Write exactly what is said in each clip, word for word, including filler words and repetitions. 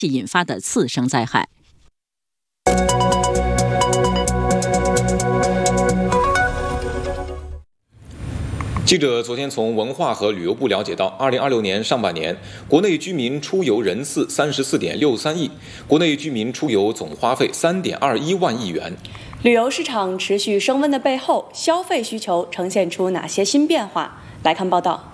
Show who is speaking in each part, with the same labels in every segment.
Speaker 1: 引发的次生灾害。
Speaker 2: 记者昨天从文化和旅游部了解到，二零二六年上半年，国内居民出游人次三十四点六三亿，国内居民出游总花费三点二一万亿元。
Speaker 3: 旅游市场持续升温的背后，消费需求呈现出哪些新变化？来看报道。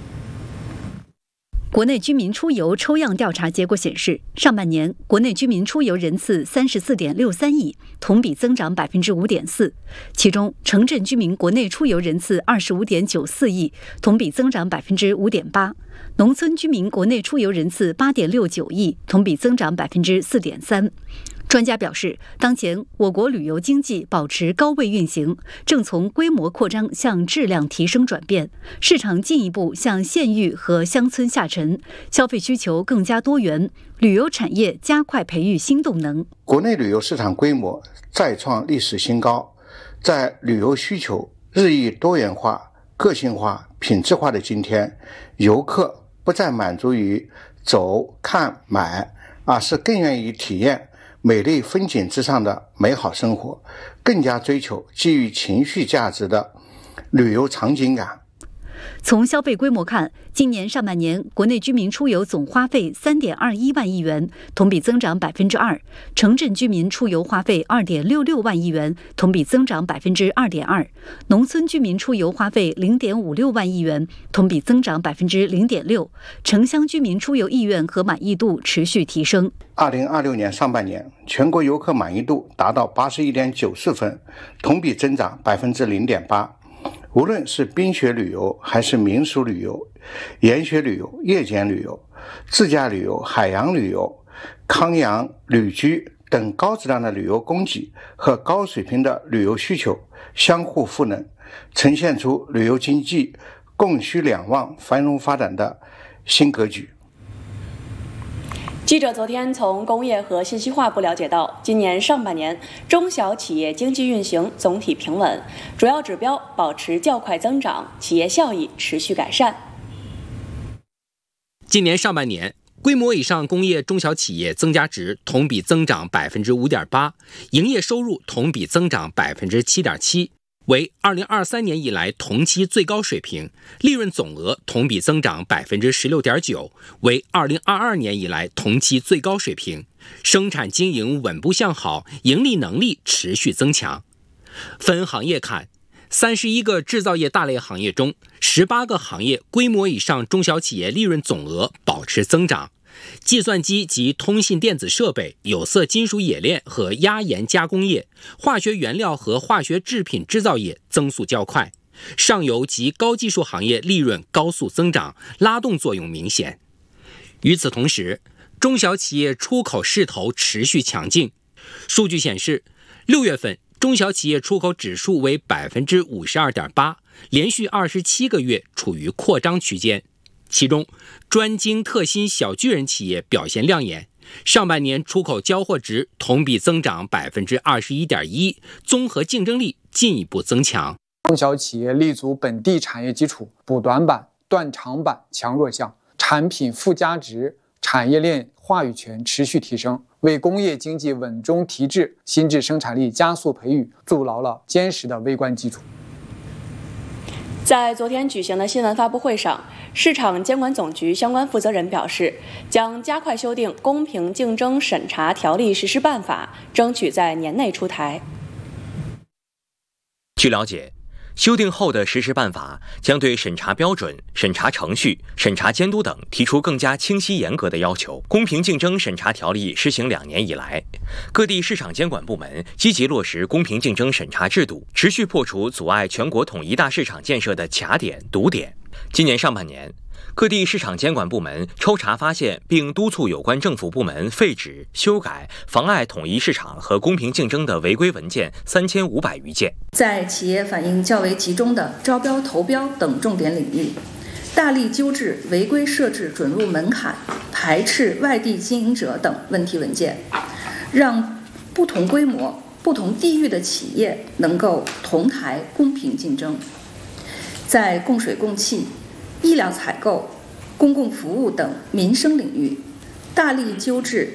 Speaker 4: 国内居民出游抽样调查结果显示，上半年国内居民出游人次三十四点六三亿，同比增长百分之五点四。其中，城镇居民国内出游人次二十五点九四亿，同比增长百分之五点八；农村居民国内出游人次八点六九亿，同比增长百分之四点三。专家表示，当前我国旅游经济保持高位运行，正从规模扩张向质量提升转变，市场进一步向县域和乡村下沉，消费需求更加多元，旅游产业加快培育新动能。
Speaker 5: 国内旅游市场规模再创历史新高，在旅游需求日益多元化、个性化、品质化的今天，游客不再满足于走、看、买，而是更愿意体验美丽风景之上的美好生活，更加追求基于情绪价值的旅游场景感。
Speaker 4: 从消费规模看，今年上半年国内居民出游总花费三点二一万亿元，同比增长百分之二；城镇居民出游花费二点六六万亿元，同比增长百分之二点二；农村居民出游花费零点五六万亿元，同比增长百分之零点六。城乡居民出游意愿和满意度持续提升。
Speaker 5: 二零二六年上半年，全国游客满意度达到八十一点九四分，同比增长百分之零点八。无论是冰雪旅游还是民俗旅游、研学旅游、夜间旅游、自驾旅游、海洋旅游、康养旅居等高质量的旅游供给和高水平的旅游需求相互赋能，呈现出旅游经济供需两旺、繁荣发展的新格局。
Speaker 3: 记者昨天从工业和信息化部了解到，今年上半年中小企业经济运行总体平稳，主要指标保持较快增长，企业效益持续改善。
Speaker 6: 今年上半年，规模以上工业中小企业增加值同比增长百分之五点八，营业收入同比增长百分之七点七。为二零二三年以来同期最高水平，利润总额同比增长百分之十六点九，为二零二二年以来同期最高水平。生产经营稳步向好，盈利能力持续增强。分行业看，三十一个制造业大类行业中，十八个行业规模以上中小企业利润总额保持增长。计算机及通信电子设备、有色金属冶炼和压延加工业、化学原料和化学制品制造业增速较快，上游及高技术行业利润高速增长，拉动作用明显。与此同时，中小企业出口势头持续强劲。数据显示，六月份中小企业出口指数为百分之五十二点八，连续二十七个月处于扩张区间。其中，专精特新小巨人企业表现亮眼，上半年出口交货值同比增长百分之二十一点一，综合竞争力进一步增强。
Speaker 7: 中小企业立足本地产业基础，补短板、断长板、强弱项，产品附加值、产业链话语权持续提升，为工业经济稳中提质、新质生产力加速培育筑牢了坚实的微观基础。
Speaker 3: 在昨天举行的新闻发布会上，市场监管总局相关负责人表示，将加快修订《公平竞争审查条例实施办法》，争取在年内出台。
Speaker 8: 据了解，修订后的实施办法将对审查标准、审查程序、审查监督等提出更加清晰严格的要求。公平竞争审查条例施行两年以来，各地市场监管部门积极落实公平竞争审查制度，持续破除阻碍全国统一大市场建设的卡点、堵点。今年上半年，各地市场监管部门抽查发现并督促有关政府部门废止、修改妨碍统一市场和公平竞争的违规文件三千五百余件。
Speaker 9: 在企业反应较为集中的招标、投标等重点领域，大力纠治违规设置准入门槛、排斥外地经营者等问题文件，让不同规模、不同地域的企业能够同台公平竞争。在供水供气、医疗采购、公共服务等民生领域，大力纠治